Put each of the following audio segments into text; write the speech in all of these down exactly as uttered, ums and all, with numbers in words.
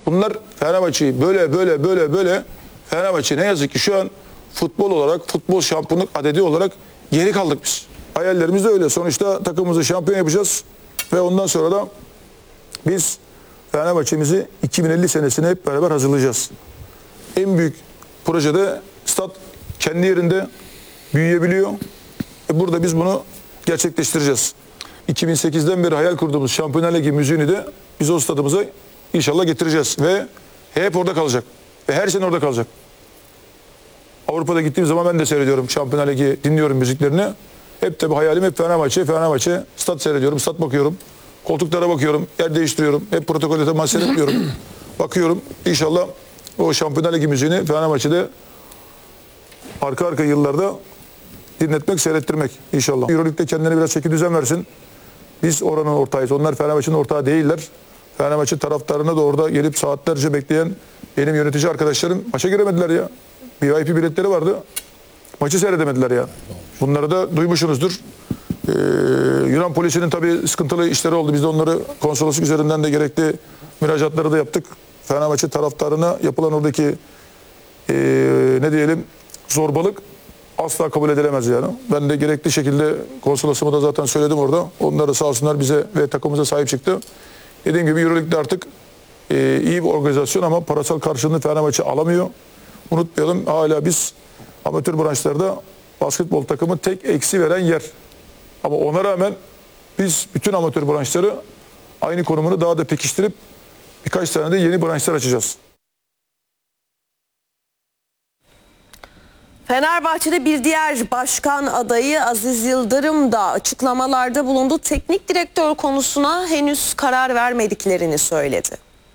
Bunlar Fenerbahçe'yi böyle böyle böyle böyle Fenerbahçe ne yazık ki şu an futbol olarak, futbol şampiyonluk adedi olarak geri kaldık biz. Hayallerimiz de öyle. Sonuçta takımımızı şampiyon yapacağız ve ondan sonra da biz Fenerbahçe'mizi iki bin elli senesine hep beraber hazırlayacağız. En büyük projede stat kendi yerinde büyüyebiliyor. E burada biz bunu gerçekleştireceğiz. iki bin sekizden beri hayal kurduğumuz Şampiyonlar Ligi müziğini de biz o stadımıza inşallah getireceğiz. Ve hep orada kalacak. Ve her sene orada kalacak. Avrupa'da gittiğim zaman ben de seyrediyorum Şampiyonlar Ligi, dinliyorum müziklerini. Hep tabii hayalim hep Fenerbahçe, Fenerbahçe. Stat seyrediyorum, stat bakıyorum. Koltuklara bakıyorum, yer değiştiriyorum. Hep protokolde maç seyretmiyorum. Bakıyorum. İnşallah o Şampiyonlar Ligi müziğini Fenerbahçe'de arka arka yıllarda dinletmek, seyrettirmek inşallah. Euroleague'de kendilerine biraz çeki düzen versin. Biz oranın ortağıyız. Onlar Fenerbahçe'nin ortağı değiller. Fenerbahçe taraftarına da orada gelip saatlerce bekleyen benim yönetici arkadaşlarım maça giremediler ya. V I P biletleri vardı. Maçı seyredemediler ya. Bunları da duymuşsunuzdur. Ee, Yunan polisinin tabii sıkıntılı işleri oldu. Biz de onları konsolosluk üzerinden de gerekli müracaatları da yaptık. Fenerbahçe taraftarına yapılan oradaki ee, ne diyelim zorbalık asla kabul edilemez yani. Ben de gerekli şekilde konsolosluğumu da zaten söyledim orada. Onlar da sağ olsunlar bize ve takımımıza sahip çıktı. Dediğim gibi Euroleague'de artık e, iyi bir organizasyon ama parasal karşılığını Fenerbahçe alamıyor. Unutmayalım, hala biz amatör branşlarda basketbol takımı tek eksi veren yer. Ama ona rağmen biz bütün amatör branşları aynı konumunu daha da pekiştirip birkaç tane de yeni branşlar açacağız. Fenerbahçe'de bir diğer başkan adayı Aziz Yıldırım da açıklamalarda bulundu. Teknik direktör konusuna henüz karar vermediklerini söyledi.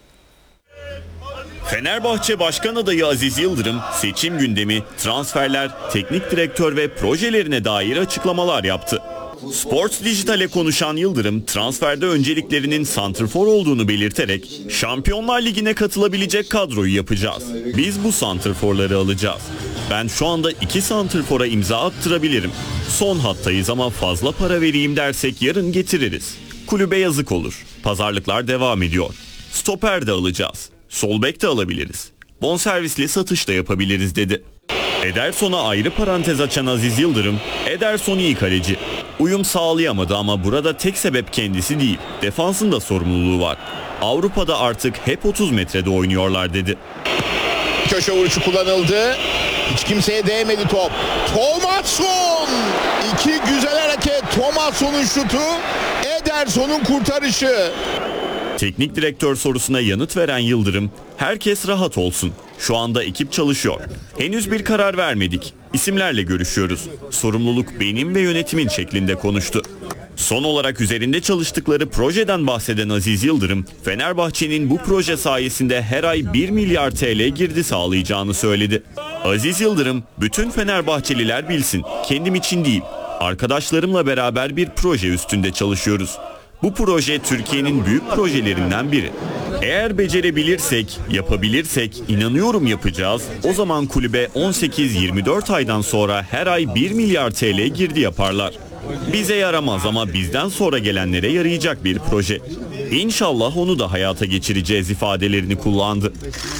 Fenerbahçe Başkan adayı Aziz Yıldırım seçim gündemi, transferler, teknik direktör ve projelerine dair açıklamalar yaptı. Sports Dijital'e konuşan Yıldırım, transferde önceliklerinin santrfor olduğunu belirterek Şampiyonlar Ligi'ne katılabilecek kadroyu yapacağız. Biz bu santrforları alacağız. Ben şu anda iki santrfora imza attırabilirim. Son hattayız ama fazla para vereyim dersek yarın getiririz. Kulübe yazık olur. Pazarlıklar devam ediyor. Stoper de alacağız. Sol bek de alabiliriz. Bonservisli satış da yapabiliriz dedi. Ederson'a ayrı parantez açan Aziz Yıldırım, Ederson iyi kaleci. Uyum sağlayamadı ama burada tek sebep kendisi değil. Defansın da sorumluluğu var. Avrupa'da artık hep otuz metrede oynuyorlar dedi. Köşe vuruşu kullanıldı. Hiç kimseye değmedi top. Thomasson! İki güzel hareket. Thomasson'un şutu, Ederson'un kurtarışı. Teknik direktör sorusuna yanıt veren Yıldırım, herkes rahat olsun. Şu anda ekip çalışıyor. Henüz bir karar vermedik. İsimlerle görüşüyoruz. Sorumluluk benim ve yönetimin şeklinde konuştu. Son olarak üzerinde çalıştıkları projeden bahseden Aziz Yıldırım, Fenerbahçe'nin bu proje sayesinde her ay bir milyar T L girdi sağlayacağını söyledi. Aziz Yıldırım, bütün Fenerbahçeliler bilsin, kendim için değil, arkadaşlarımla beraber bir proje üstünde çalışıyoruz. Bu proje Türkiye'nin büyük projelerinden biri. Eğer becerebilirsek, yapabilirsek, inanıyorum yapacağız. O zaman kulübe on sekiz yirmi dört aydan sonra her ay bir milyar T L girdi yaparlar. Bize yaramaz ama bizden sonra gelenlere yarayacak bir proje. İnşallah onu da hayata geçireceğiz ifadelerini kullandı.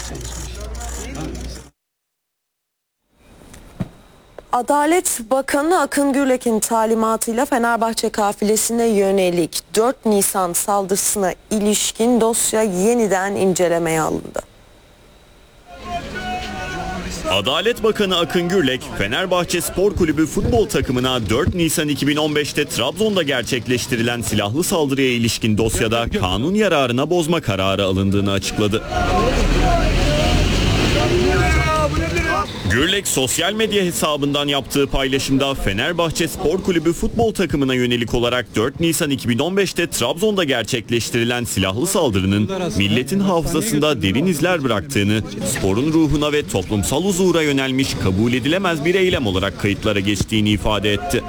Adalet Bakanı Akın Gürlek'in talimatıyla Fenerbahçe kafilesine yönelik dört Nisan saldırısına ilişkin dosya yeniden incelemeye alındı. Adalet Bakanı Akın Gürlek, Fenerbahçe Spor Kulübü futbol takımına dört Nisan iki bin on beş'te Trabzon'da gerçekleştirilen silahlı saldırıya ilişkin dosyada kanun yararına bozma kararı alındığını açıkladı. Gürlek sosyal medya hesabından yaptığı paylaşımda Fenerbahçe Spor Kulübü futbol takımına yönelik olarak dört Nisan iki bin on beş'te Trabzon'da gerçekleştirilen silahlı saldırının milletin hafızasında derin izler bıraktığını, sporun ruhuna ve toplumsal huzura yönelmiş kabul edilemez bir eylem olarak kayıtlara geçtiğini ifade etti.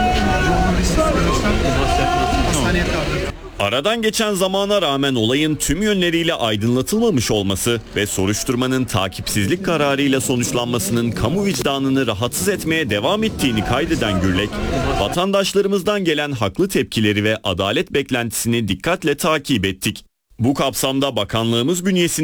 Aradan geçen zamana rağmen olayın tüm yönleriyle aydınlatılmamış olması ve soruşturmanın takipsizlik kararıyla sonuçlanmasının kamu vicdanını rahatsız etmeye devam ettiğini kaydeden Gürlek, vatandaşlarımızdan gelen haklı tepkileri ve adalet beklentisini dikkatle takip ettik. Bu kapsamda bakanlığımız bünyesinde